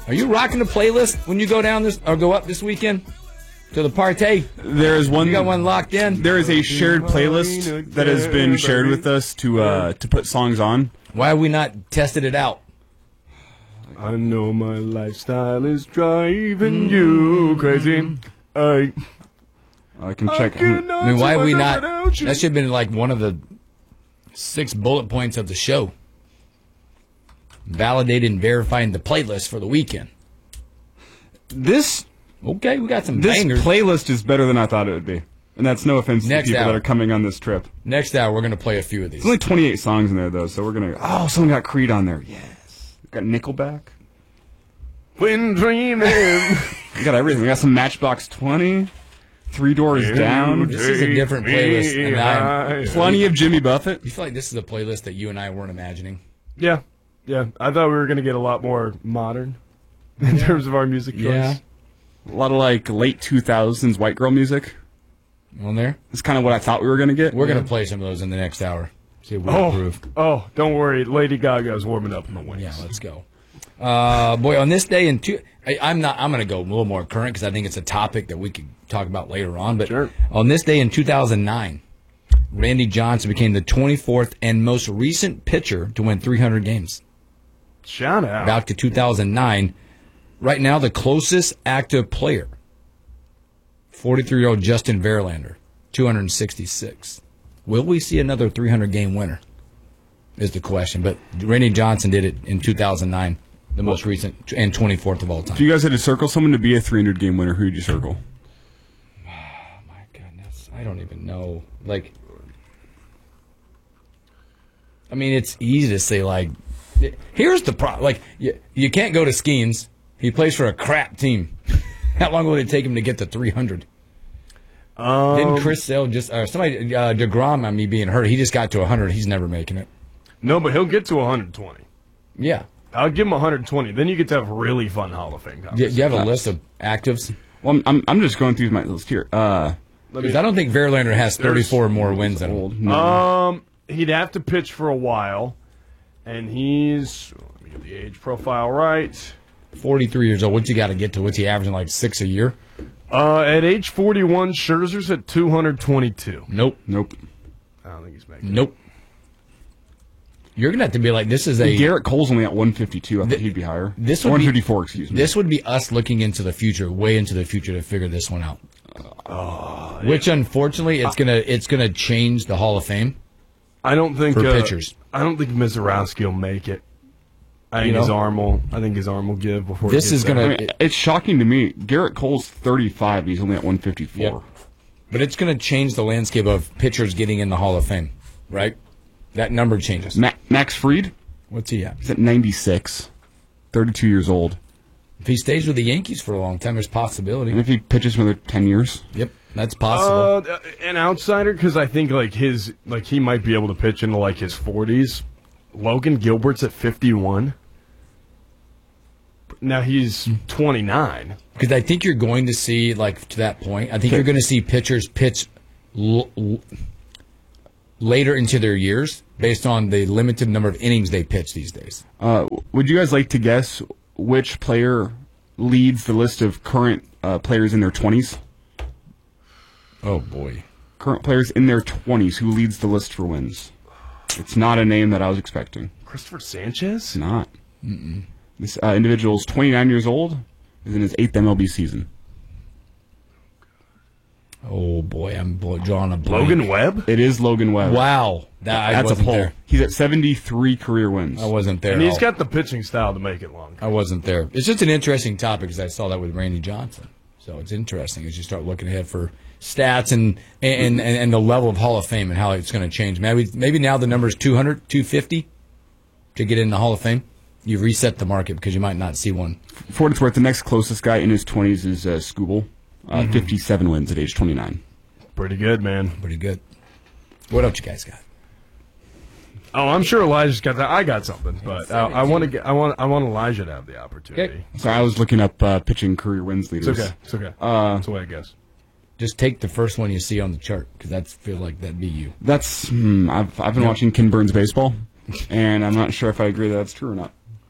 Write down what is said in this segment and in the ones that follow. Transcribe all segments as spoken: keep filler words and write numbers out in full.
Are you rocking the playlist when you go down this or go up this weekend to the party? There is one. You got one locked in? There is a shared playlist that has been shared with us to uh, to put songs on. Why have we not tested it out? I know my lifestyle is driving you crazy. I, I can check. I mean, why have we not? That should have been like one of the six bullet points of the show. Validated and verifying the playlist for the weekend. This okay, we got some this bangers. playlist is better than I thought it would be, and that's no offense Next to the people hour. that are coming on this trip. Next hour, we're going to play a few of these. There's only twenty-eight songs in there though, so we're gonna. Oh, someone got Creed on there. Yes, we got Nickelback. When dreaming. We got everything. We got some Matchbox twenty. Three Doors Down. This is a different playlist. And I, Plenty of Jimmy Buffett. you feel like this is a playlist that you and I weren't imagining? Yeah, yeah. I thought we were going to get a lot more modern in terms of our music choice. Yeah. A lot of like late two thousands white girl music. On there? That's kind of what I thought we were gonna get. We're going to play some of those in the next hour. See if we Oh, improve. oh, don't worry. Lady Gaga's warming up in the wings. Yeah, let's go. Uh, boy, on this day in two, I, I'm not. I'm going to go a little more current because I think it's a topic that we could talk about later on. But Sure. on this day in two thousand nine, Randy Johnson became the twenty-fourth and most recent pitcher to win three hundred games. Shout out. Back to two thousand nine. Right now, the closest active player, forty-three-year-old Justin Verlander, two hundred sixty-six. Will we see another three hundred game winner? Is the question. But Randy Johnson did it in two thousand nine, the most recent, and twenty-fourth of all time. If you guys had to circle someone to be a three hundred game winner, who would you circle? Oh, my goodness. I don't even know. Like, I mean, it's easy to say, like, here's the problem. Like, you, you can't go to Skeens. He plays for a crap team. How long will it take him to get to three hundred? Um, Didn't Chris Sale just, or somebody, uh, DeGrom, on me being hurt, he just got to one hundred. He's never making it. No, but he'll get to one hundred twenty. Yeah. I'll give him one hundred twenty. Then you get to have really fun Hall of Fame Do you, conversations. you have a list of actives? Well, I'm I'm, I'm just going through my list here. Uh, Because I don't think Verlander has thirty-four more wins than him. old. No. Um, he'd have to pitch for a while, and he's let me get the age profile right. forty-three years old. What's he got to get to? What's he averaging, like six a year? Uh, at age forty-one, Scherzer's at two hundred twenty-two. Nope. Nope. I don't think he's making. Nope. You're going to have to be like, this is a... Garrett Cole's only at one fifty-two. I think Th- he'd be higher. this would be- one fifty-four, excuse me. This would be us looking into the future, way into the future, to figure this one out. Which, unfortunately, it's gonna it's gonna change the Hall of Fame I don't think for uh, pitchers. I don't think Mizorowski will make it. I think You his know? arm will. I think his arm will give before. This he gets is gonna- there. I mean, it's shocking to me. Garrett Cole's thirty-five. He's only at one fifty-four. Yep. But it's gonna change the landscape of pitchers getting in the Hall of Fame, right? That number changes. Ma- Max Fried, What's he at? he's at ninety-six. thirty-two years old. If he stays with the Yankees for a long time, there's And possibility. if he pitches for another ten years, Yep, that's possible. Uh, an outsider, because I think like his like he might be able to pitch into like his forties. Logan Gilbert's at fifty-one. Now he's twenty-nine. Because I think you're going to see, like, to that point, I think you're going to see pitchers pitch l- l- later into their years based on the limited number of innings they pitch these days. uh, would you guys like to guess which player leads the list of current uh, players in their twenties? Oh, boy. Current players in their twenties, who leads the list for wins? It's not a name that I was expecting. Christopher Sanchez. It's not. Mm-mm. This uh, individual is twenty-nine years old, is in his eighth M L B season. Oh, boy, I'm bl- drawing a blank. Logan Webb. It is Logan Webb. Wow. That, I That's a wasn't poll. there. He's at seventy-three career wins. I wasn't there. And at he's all. got the pitching style to make it long. I wasn't there. It's just an interesting topic because I saw that with Randy Johnson. So it's interesting as you start looking ahead for stats and and, and, and the level of Hall of Fame and how it's going to change. Maybe maybe now the number is two hundred, two fifty to get in the Hall of Fame. You've reset the market because you might not see one. For what it's worth, the next closest guy in his twenties is uh, Scooble. Uh, Mm-hmm. fifty-seven wins at age twenty-nine. Pretty good, man. Pretty good. What else you guys got? Oh, I'm sure Elijah's got that. I got something, but uh, I want to get. I want. I want Elijah to have the opportunity. Okay. So I was looking up uh, pitching career wins It's leaders. okay. It's okay. Uh, That's the way I guess. Just take the first one you see on the chart because I feel like that'd be you. That's hmm, I've I've been watching Ken Burns baseball, and I'm not sure if I agree that that's true or not.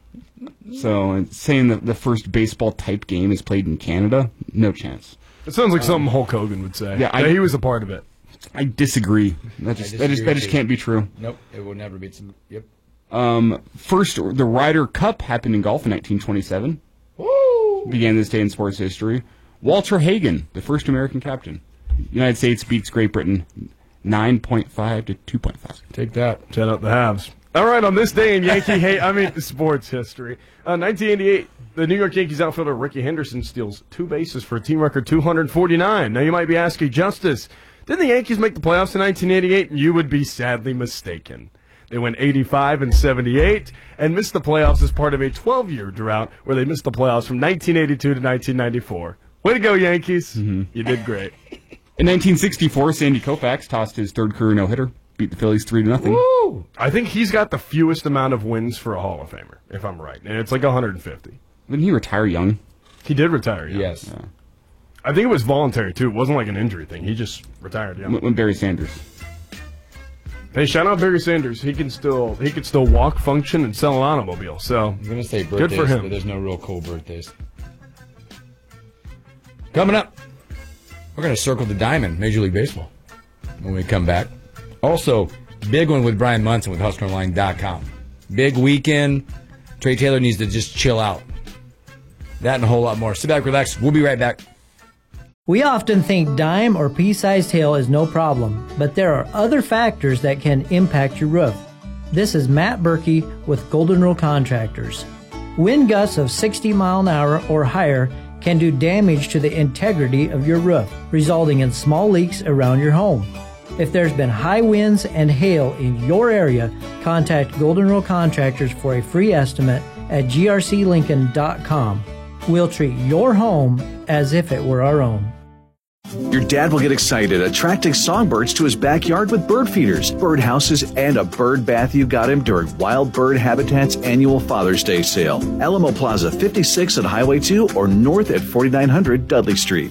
So and saying that the first baseball-type game is played in Canada, no chance. It sounds like something Hulk Hogan would say. Yeah, I- that he was a part of it. I disagree. That just, that just, disagree that just too. can't be true. Nope, it will never be. Some, yep. Um, first, the Ryder Cup happened in golf in nineteen twenty-seven. Woo! Began this day in sports history. Walter Hagen, the first American captain. United States beats Great Britain nine point five to two point five. Take that. Shout out the Habs. All right, on this day in Yankee, hey, I mean sports history. Uh, nineteen eighty-eight, the New York Yankees outfielder Ricky Henderson steals two bases for a team record two hundred forty-nine. Now you might be asking, Justice, did the Yankees make the playoffs in nineteen eighty-eight? You would be sadly mistaken. They went eighty-five and seventy-eight and missed the playoffs as part of a twelve-year drought where they missed the playoffs from nineteen eighty-two to nineteen ninety-four. Way to go, Yankees. Mm-hmm. You did great. In nineteen sixty-four, Sandy Koufax tossed his third career no-hitter, beat the Phillies three to nothing. Woo! I think he's got the fewest amount of wins for a Hall of Famer, if I'm right. And it's like one hundred fifty. Didn't he retire young? He did retire young. Yes. Yeah. I think it was voluntary, too. It wasn't like an injury thing. He just retired young. When, when Barry Sanders. Hey, shout out Barry Sanders. He can still he can still walk, function, and sell an automobile. So I'm going to say Good birthdays, for him. but there's no real cool birthdays. Coming up, we're going to circle the diamond, Major League Baseball, when we come back. Also, big one with Brian Munson with Husker Online dot com. Big weekend. Trey Taylor needs to just chill out. That and a whole lot more. Sit back, relax. We'll be right back. We often think dime or pea-sized hail is no problem, but there are other factors that can impact your roof. This is Matt Berkey with Golden Rule Contractors. Wind gusts of sixty mile an hour or higher can do damage to the integrity of your roof, resulting in small leaks around your home. If there's been high winds and hail in your area, contact Golden Rule Contractors for a free estimate at G R C Lincoln dot com. We'll treat your home as if it were our own. Your dad will get excited attracting songbirds to his backyard with bird feeders, bird houses, and a bird bath you got him during Wild Bird Habitat's annual Father's Day sale. Alamo Plaza fifty-six at Highway two or north at forty-nine hundred Dudley Street.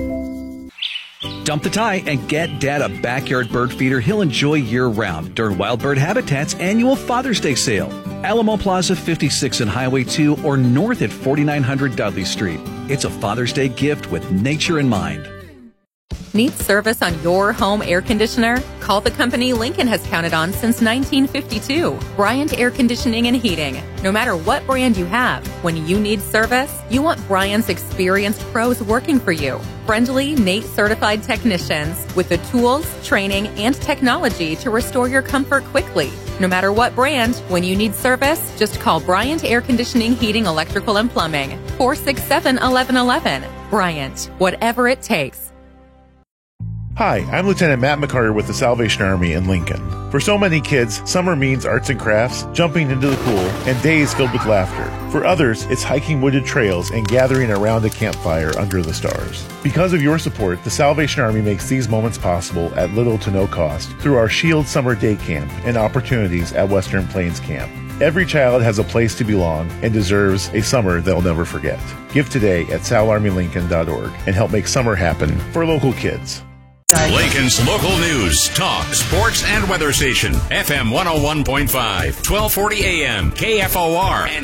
Dump the tie and get Dad a backyard bird feeder he'll enjoy year-round during Wild Bird Habitat's annual Father's Day sale. Alamo Plaza fifty-six at Highway two or north at forty-nine hundred Dudley Street. It's a Father's Day gift with nature in mind. Need service on your home air conditioner? Call the company Lincoln has counted on since nineteen fifty-two. Bryant Air Conditioning and Heating. No matter what brand you have, when you need service, you want Bryant's experienced pros working for you. Friendly, N A T E certified technicians with the tools, training, and technology to restore your comfort quickly. No matter what brand, when you need service, just call Bryant Air Conditioning, Heating, Electrical, and Plumbing. four six seven, one one one one. Bryant, whatever it takes. Hi, I'm Lieutenant Matt McCarter with the Salvation Army in Lincoln. For so many kids, summer means arts and crafts, jumping into the pool, and days filled with laughter. For others, it's hiking wooded trails and gathering around a campfire under the stars. Because of your support, the Salvation Army makes these moments possible at little to no cost through our Shield Summer Day Camp and opportunities at Western Plains Camp. Every child has a place to belong and deserves a summer they'll never forget. Give today at sal army lincoln dot org and help make summer happen for local kids. Lincoln's local news, talk, sports, and weather station. F M one oh one point five, twelve forty A M, K F O R, and